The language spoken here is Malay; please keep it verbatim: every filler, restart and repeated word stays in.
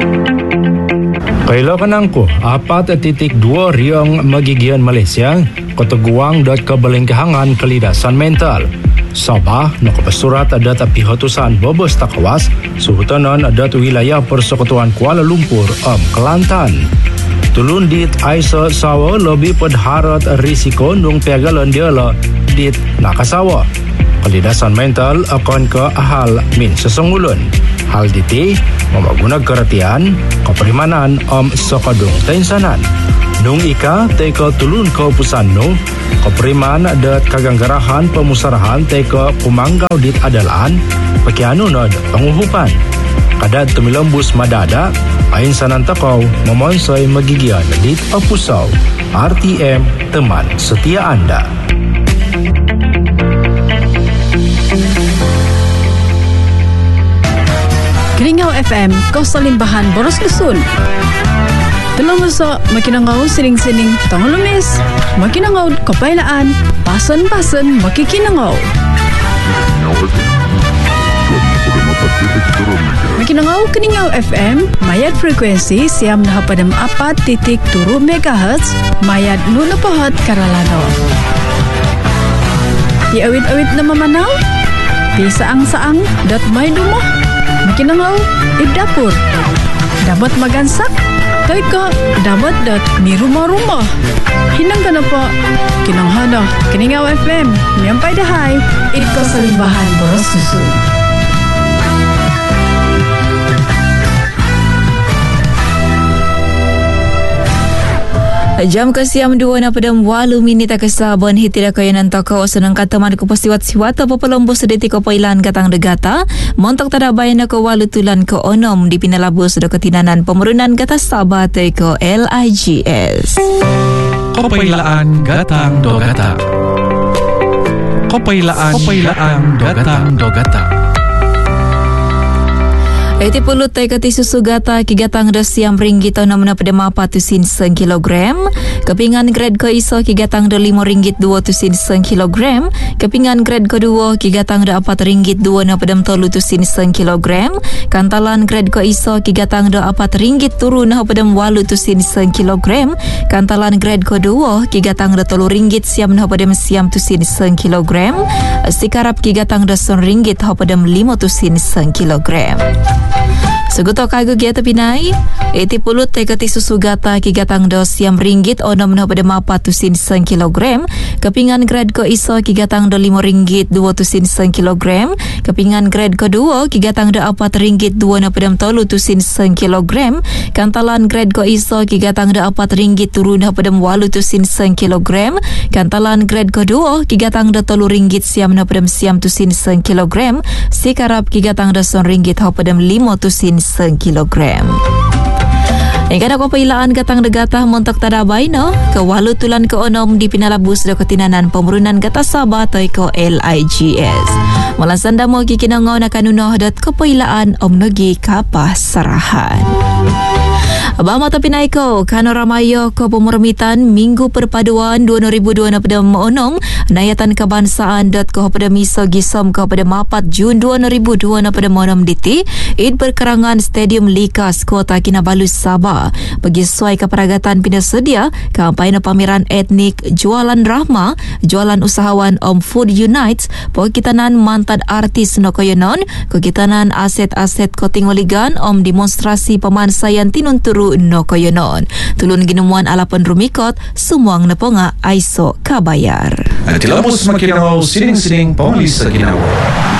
Kailangan ko apat titik dua riang magigian Malaysia keteguang dat kebelengkahangan kelidasan mental. Sabah nakapasurat adat pihatusan bebes takawas suhutanan adat wilayah Persekutuan Kuala Lumpur am Kelantan. Tulun dit Aisa sawa lebih pedharat risiko nung pegalan dia la dit nakasawa. Kelidasan mental akan ke hal min sesunggulan. Hal diti memaguna keretian keperimanan om sekadung tensanan. Nung ika teka tulun ke pusan nung keperiman dat kaganggarahan pemusarahan teka pumanggau dit adalaan pakianu nad penguhupan. Kadad tumilambus madada ain sanan takau memonsoi magigian dit opusau. R T M teman setia anda. Keringau F M, kau salimbahan boros kesun. Telung usok, makin ngau sining-sining, tong lumis. Makin ngau kapailaan, pasan-pasan, makin ngau. Makin ngau Keringau F M, mayat frekuensi siam dah padam empat titik tujuh megahertz, mayat nuna pohot karalado. Di awit-awit nama manau, di saang-saang, dot may dumah. Makin ngau, ib dapur. Dapat magansak, toy ko, dapat dot ni rumah-rumah. Hinang kenapa? Kinang hana, Keringau F M, nyampai dahai, iko salimbahan boros susu. Jam kesiam dua na pada walu minit kesaban hitira kayanan takau senang kata man ko pasiwat-siwat apa pelombo sedeti ko pailan katang degata montok tada bayana ko walu tulan ko onom di pinalabu sudah ketinanan pemerunan kata Sabah ko L I G S. Kopailaan gatang dogata. Kopailaan kopailaan gatang dogata. Iti pulut tay kati susu gata kigatang dasiam ringgit na muna pada mapa tusin sen kilogram. Kepingan grade ko iso kigatang da lima ringgit dua tusin sen kilogram. Kepingan grade ko dua kigatang da apat ringgit dua na pada tolu tusin sen kilogram. Kantalan grade ko iso kigatang da apat ringgit turun na pada walu tusin sen kilogram. Kantalan grade ko dua kigatang da tolu ringgit siam na pada siam tusin sen kilogram. Sikarap kigatang da son ringgit na pada lima tusin sen kilogram. Seguto kagu giata pinai, iti pulut tekati susu gata kigatang dos siam ringgit onom na pada mapa tusin sen kilogram. Kepingan grade ko iso kigatang do lima ringgit dua tusin sen kilogram. Kepingan grade ko dua kigatang do apat ringgit dua na pada tolu tusin sen kilogram. Kantalan grade ko iso kigatang do apat ringgit turun na pada walu tusin sen kilogram. Kantalan grade ko dua kigatang do tolu ringgit siam na pada siam tusin sen kilogram. Sikarap kigatang do son ringgit ha pada lima tusin sen kilogram. Ingkana ko pailaan gatang degata montok tadabay no ke walu tulan ke onom di pinalabus do ketinanan pemerunan kata Sabah toy ko L I G S. Malasan damo kikinangaw na kanunoh dot kapailaan omnogi kapah sarahan. Abang mata pinai ko kanoramayo ko pemurmitan Minggu Perpaduan dua ribu dua na pada maonong nayatan kebangsaan dot ko pada miso gisom ko pada mapat Jun dua ribu dua na pada maonom diti id berkerangan Stadium Likas Kota Kinabalu Sabah bagi sesuai keperagatan pinasedia kampai na pameran etnik jualan rahma jualan usahawan Om Food Unites pokitanan mantan artis no koyonon kokitanan aset-aset kotingoligan Om demonstrasi pemansayan tinun turu no koyonon. Tulun ginemuan alapan rumikot sumuang naponga aiso kabayar. Tilamos makinao sining-sining panglis sa ginawa.